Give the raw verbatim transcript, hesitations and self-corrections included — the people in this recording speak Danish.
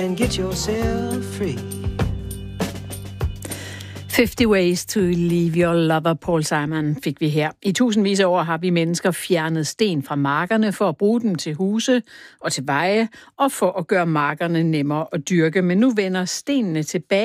And get yourself free. fifty Ways to Leave Your Lover, Paul Simon, fik vi her. I tusindvis af år har vi mennesker fjernet sten fra markerne for at bruge dem til huse og til veje, og for at gøre markerne nemmere at dyrke. Men nu vender stenene tilbage